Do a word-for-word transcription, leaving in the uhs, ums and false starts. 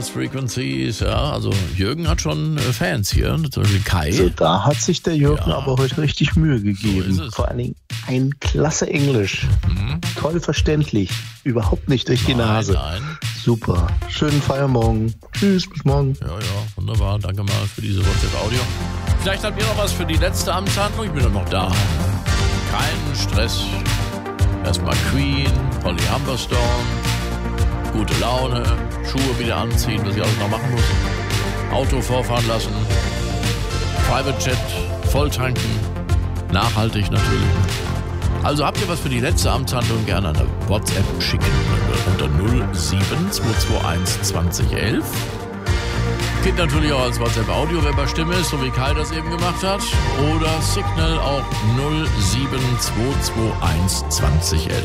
Lost Frequencies, ja, also Jürgen hat schon äh, Fans hier, zum Beispiel Kai. Also da hat sich der Jürgen Ja. aber heute richtig Mühe gegeben. So ist es. Vor allen Dingen ein klasse Englisch. Mhm. Toll verständlich. Überhaupt nicht durch die Nein, Nase. nein. Super. Schönen Feiermorgen. Tschüss, bis morgen. Ja, ja, wunderbar. Danke mal für diese WhatsApp-Audio. Vielleicht habt ihr noch was für die letzte Amtshandlung. Ich bin doch noch da. Keinen Stress. Erstmal Queen, Holly Humberstone, gute Laune, Schuhe wieder anziehen, was ich alles noch machen muss. Auto vorfahren lassen, Private Jet, volltanken, nachhaltig natürlich. Also habt ihr was für die letzte Amtshandlung, gerne eine WhatsApp schicken unter null sieben zwei zwei eins zwanzig elf. Geht natürlich auch als WhatsApp-Audio, wer bei Stimme ist, so wie Kai das eben gemacht hat. Oder Signal auch null sieben zwei zwei eins zwanzig elf.